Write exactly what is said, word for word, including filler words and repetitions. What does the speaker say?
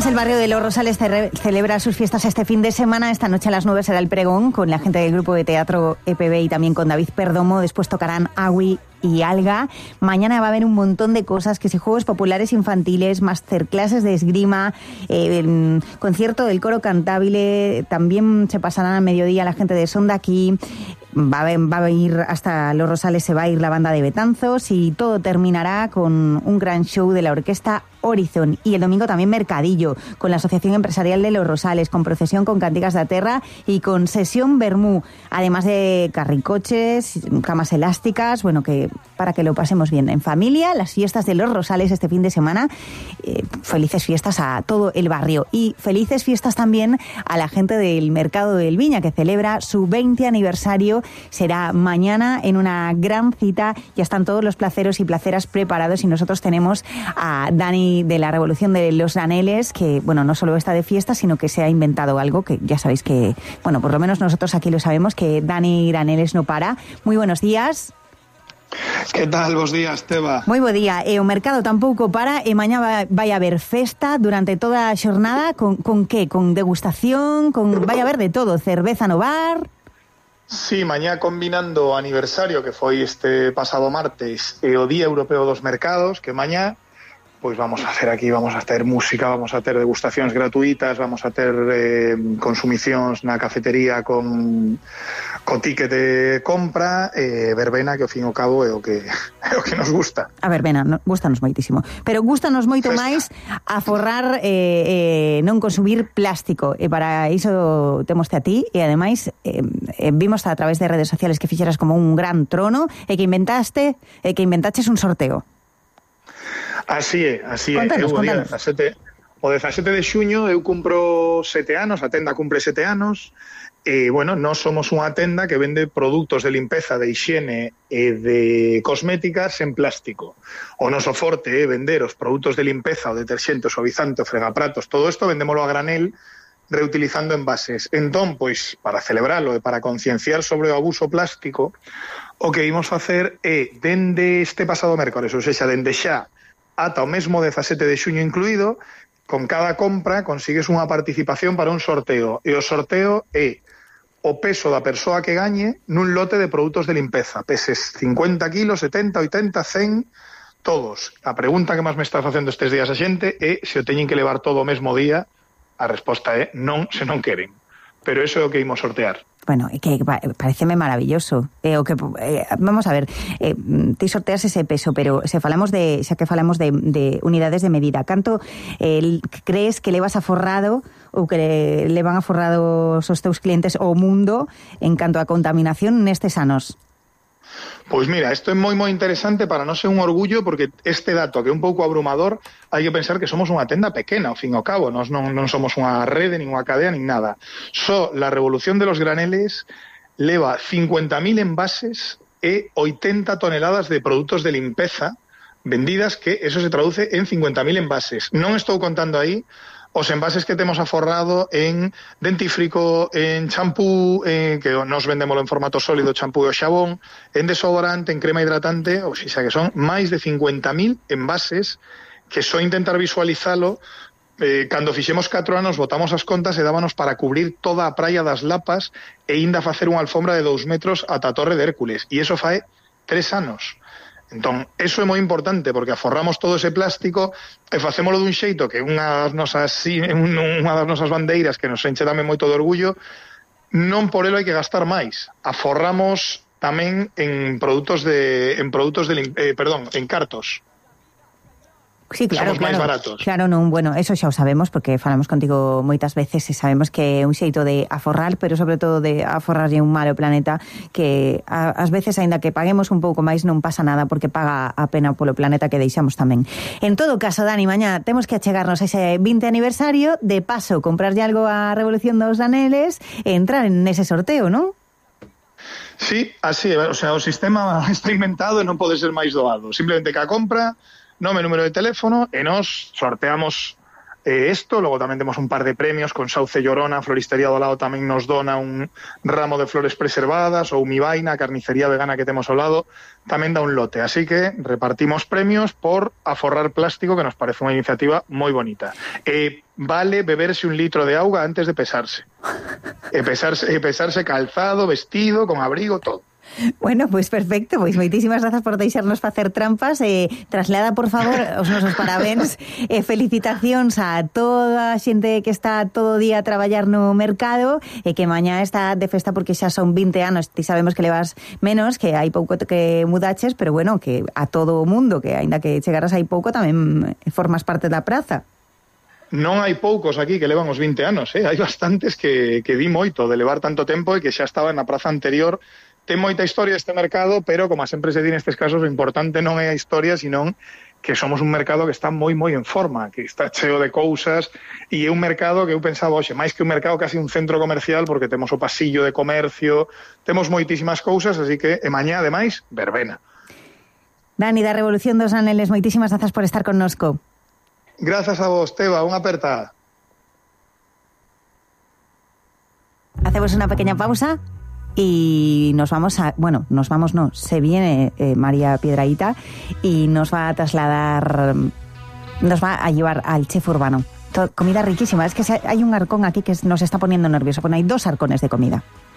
Además, el barrio de Los Rosales ce- celebra sus fiestas este fin de semana. Esta noche a las nueve será el pregón con la gente del grupo de teatro E P B y también con David Perdomo. Después tocarán Agui y Alga. Mañana va a haber un montón de cosas, que si juegos populares infantiles, masterclasses de esgrima, eh, el concierto del coro cantabile, también se pasarán a mediodía la gente de Sonda aquí. Va a, va a ir hasta Los Rosales, se va a ir la banda de Betanzos y todo terminará con un gran show de la orquesta Horizon. Y el domingo también mercadillo con la Asociación Empresarial de Los Rosales, con procesión con cantigas de Aterra y con sesión vermú, además de carricoches, camas elásticas, bueno, que para que lo pasemos bien en familia, las fiestas de Los Rosales este fin de semana. Eh, felices fiestas a todo el barrio y felices fiestas también a la gente del Mercado del Viña, que celebra su veinte aniversario. Será mañana en una gran cita. Ya están todos los placeros y placeras preparados y nosotros tenemos a Dani de la Revolución de los Graneles, que, bueno, no solo está de fiesta, sino que se ha inventado algo que ya sabéis que, bueno, por lo menos nosotros aquí lo sabemos, que Dani Graneles no para. Muy buenos días. Que tal? Bos días, Teba. Moi bo día. E o mercado tampouco para e mañá vai, vai haber festa durante toda a xornada. Con, con que? Con degustación? Con vai haber de todo? Cerveza no bar? Sí, mañá combinando o aniversario que foi este pasado martes e o Día Europeo dos Mercados, que mañá pois vamos a hacer aquí, vamos a ter música, vamos a ter degustacións gratuitas, vamos a ter eh, consumicións na cafetería con co ticket de compra, eh, verbena, que ao fin e ao cabo é o que é o que nos gusta. A verbena, no, gustanos moitísimo. Pero gustanos moito Festa. máis aforrar eh, eh, non consumir plástico. E para iso temoste a ti e ademais eh, eh, vimos a través de redes sociales que fixeras como un gran trono e que inventaste e que inventaches un sorteo. Así é, así é. Contanos, Eu, o, día contanos. dezasete, o dezasete de xuño eu cumpro sete anos, a tenda cumpre sete anos. E, bueno, nós somos unha tenda que vende produtos de limpeza, de hixiene e de cosméticas en plástico. O noso forte é vender os produtos de limpeza, o deterxente, o suavizante, o fregapratos, todo isto vendémolo a granel reutilizando envases. Entón, pois, para celebralo e para concienciar sobre o abuso plástico, o que imos facer é, dende este pasado mércores, ou seja, dende xa ata o mesmo dezasete de xuño incluído, con cada compra consigues unha participación para un sorteo. E o sorteo é o peso da persoa que gañe nun lote de produtos de limpeza. Peses cincuenta kilos, setenta, oitenta, cen, todos. A pregunta que máis me está facendo estes días a xente é se o teñen que levar todo o mesmo día. A resposta é non, se non queren. Pero eso é o que imos sortear. Bueno, é que pareceme maravilloso. Eh, o que eh, vamos a ver, eh, ti sorteas ese peso, pero se falamos de, xa que falamos de, de unidades de medida, canto eh, crees que levas aforrado ou que levan aforrado os teus clientes o mundo en canto a contaminación nestes anos? Pois mira, isto é moi moi interesante para non ser un orgullo, porque este dato que é un pouco abrumador, hai que pensar que somos unha tenda pequena, ao fin e ao cabo, nós non, non somos unha rede, nin unha cadea, nin nada. Só la Revolución de los Graneles leva cincuenta mil envases e oitenta toneladas de produtos de limpeza vendidas, que eso se traduce en cincuenta mil envases. Non estou contando aí os envases que temos aforrado en dentífrico, en champú, eh, que nos vendémolo en formato sólido, champú e xabón, en desodorante, en crema hidratante, ou xa que son máis de cincuenta mil envases que só intentar visualizalo. Eh, cando fixemos catro anos, botamos as contas e dábanos para cubrir toda a praia das Lapas e ainda facer unha alfombra de dous metros ata a Torre de Hércules. E iso fai tres anos. Entón, eso é moi importante, porque aforramos todo ese plástico e facémolo dun xeito que unha das nosas, unha das nosas bandeiras que nos enche tamén moito de orgullo. Non por elo hai que gastar máis. Aforramos tamén en produtos de en produtos de eh, perdón, en cartos. Sí, claro, somos claro, máis baratos. Claro, non, bueno, eso xa o sabemos porque falamos contigo moitas veces e sabemos que é un xeito de aforrar, pero sobre todo de aforrarlle un malo planeta que a, ás veces, aínda que paguemos un pouco máis, non pasa nada porque paga a pena polo planeta que deixamos tamén. En todo caso, Dani, mañá temos que achegarnos a ese veinte aniversario, de paso comprarlle algo á Revolución dos Graneles e entrar en ese sorteo, non? Sí, así, o sea, o sistema está inventado e non pode ser máis doado. Simplemente que a compra, nome, número de teléfono, e nos sorteamos eh, esto. Logo tamén temos un par de premios con Sauce Llorona, Floristería do Lado tamén nos dona un ramo de flores preservadas, ou Mi Vaina, a carnicería vegana que temos ao lado, tamén dá un lote. Así que repartimos premios por aforrar plástico, que nos parece unha iniciativa moi bonita. Eh, vale beberse un litro de auga antes de pesarse. E pesarse, e pesarse calzado, vestido, con abrigo, todo. Bueno, pois pues perfecto, pois pues moitísimas grazas por deixarnos facer trampas. Eh, traslada, por favor, os nosos parabéns e eh, felicitacións a toda a xente que está todo o día a traballar no mercado e eh, que mañá está de festa porque xa son vinte anos, ti sabemos que levas menos, que hai pouco que mudaches, pero bueno, que a todo o mundo, que aínda que chegaras hai pouco tamén formas parte da praza. Non hai poucos aquí que levan os vinte anos, eh? Hai bastantes que, que di moito de levar tanto tempo e que xa estaba na praza anterior. Ten moita historia este mercado, pero, como sempre se di nestes casos, o importante non é a historia, senón que somos un mercado que está moi, moi en forma, que está cheo de cousas, e é un mercado que eu pensaba, oxe, máis que un mercado, casi un centro comercial, porque temos o pasillo de comercio, temos moitísimas cousas, así que, e mañá, ademais, verbena. Dani, da Revolución dos Aneles, moitísimas grazas por estar connosco. Grazas a vos, Teba, unha apertada. Hacemos una pequeña pausa y nos vamos a... Bueno, nos vamos, no, se viene eh, María Piedrahita y nos va a trasladar, nos va a llevar al chef urbano. Todo, comida riquísima. Es que hay un arcón aquí que nos está poniendo nervioso. Bueno, hay dos arcones de comida.